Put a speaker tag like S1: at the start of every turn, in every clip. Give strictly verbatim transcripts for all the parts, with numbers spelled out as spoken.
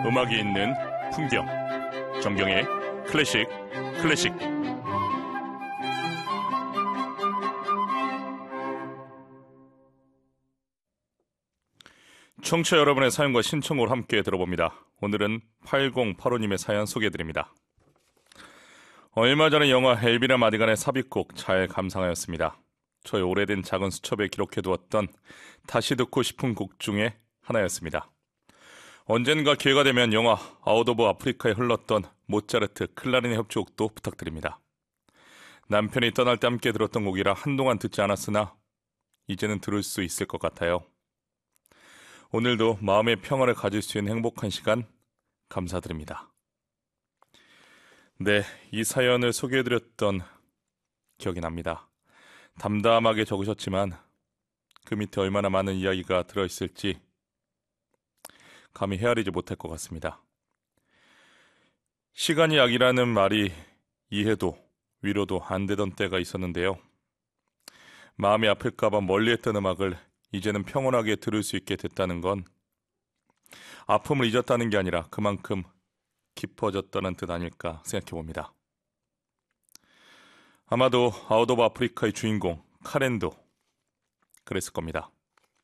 S1: 음악이 있는 풍경, 정경의 클래식 클래식. 청취자 여러분의 사연과 신청을 함께 들어봅니다. 오늘은 팔공팔오님의 사연 소개해드립니다. 얼마 전에 영화 엘비라 마디간의 삽입곡 잘 감상하였습니다. 저의 오래된 작은 수첩에 기록해두었던 다시 듣고 싶은 곡 중에 하나였습니다. 언젠가 기회가 되면 영화 아웃 오브 아프리카에 흘렀던 모차르트 클라리넷 협주곡도 부탁드립니다. 남편이 떠날 때 함께 들었던 곡이라 한동안 듣지 않았으나 이제는 들을 수 있을 것 같아요. 오늘도 마음의 평화를 가질 수 있는 행복한 시간 감사드립니다. 네, 이 사연을 소개해드렸던 기억이 납니다. 담담하게 적으셨지만 그 밑에 얼마나 많은 이야기가 들어있을지 감히 헤아리지 못할 것 같습니다. 시간이 약이라는 말이 이해도 위로도 안 되던 때가 있었는데요. 마음이 아플까봐 멀리했던 음악을 이제는 평온하게 들을 수 있게 됐다는 건 아픔을 잊었다는 게 아니라 그만큼 깊어졌다는 뜻 아닐까 생각해봅니다. 아마도 아웃 오브 아프리카의 주인공 카렌도 그랬을 겁니다.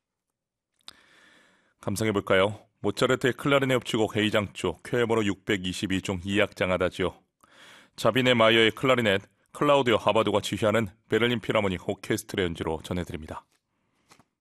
S1: 감상해볼까요? 모차르트의 클라리넷 협주곡 A장조 쾌해번호 육백이십이 중 이 악장 아다지오, 자비네 마이어의 클라리넷, 클라우디오 하바도가 지휘하는 베를린 필하모닉 오케스트라 연주로 전해드립니다.